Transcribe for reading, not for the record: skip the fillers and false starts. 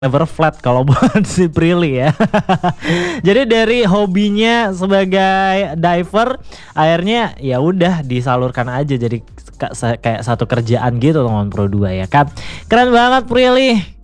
never flat kalau buat si Prilly ya. Jadi dari hobinya sebagai diver, akhirnya ya udah disalurkan aja jadi kayak satu kerjaan gitu teman Pro 2 ya kan. Keren banget Prilly.